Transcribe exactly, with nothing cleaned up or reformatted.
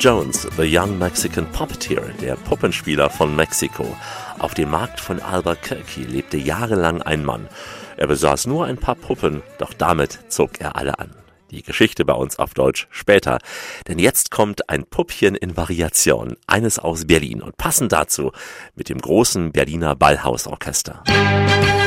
Jones, the Young Mexican Puppeteer, der Puppenspieler von Mexiko. Auf dem Markt von Albuquerque lebte jahrelang ein Mann. Er besaß nur ein paar Puppen, doch damit zog er alle an. Die Geschichte bei uns auf Deutsch später, denn jetzt kommt ein Puppchen in Variation, eines aus Berlin und passend dazu mit dem großen Berliner Ballhausorchester.